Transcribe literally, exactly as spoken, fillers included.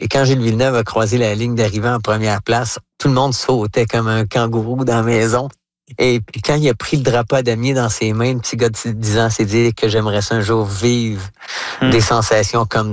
Et quand Gilles Villeneuve a croisé la ligne d'arrivée en première place, tout le monde sautait comme un kangourou dans la maison. Et puis quand il a pris le drapeau à damier dans ses mains, le petit gars de dix ans s'est dit que j'aimerais ça un jour vivre Hum. des sensations comme